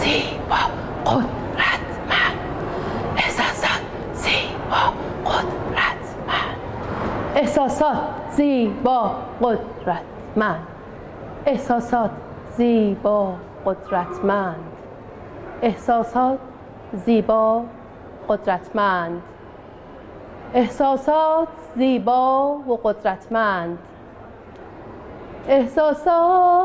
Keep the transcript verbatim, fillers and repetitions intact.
زیبا قدرتمند. احساسات زیبا قدرتمند. احساسات زیبا قدرتمند. احساسات زیبا قدرتمند. احساسات زیبا قدرتمند. احساسات زیبا و قدرتمند. احساسات